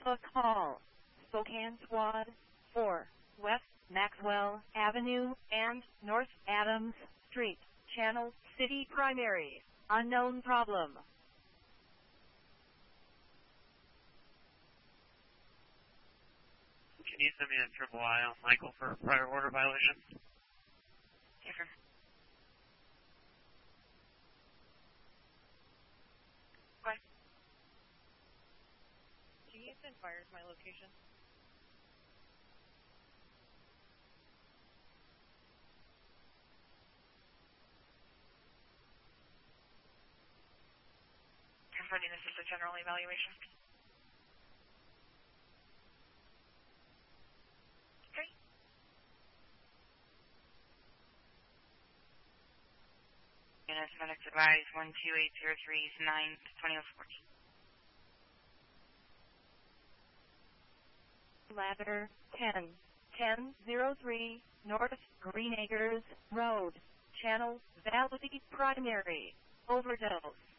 Alpha Call, Spokane Squad 4, West Maxwell Avenue and North Adams Street, Channel City Primary, unknown problem. Can you send me a triple I on Michael for a prior order violation? Different. What? Can you send fire to my location? Confirming this is a general evaluation. Okay. Units medics advised 12803 9 2040. Ladder 10, 1003 North Green Acres Road, Channel Valley Primary, overdose.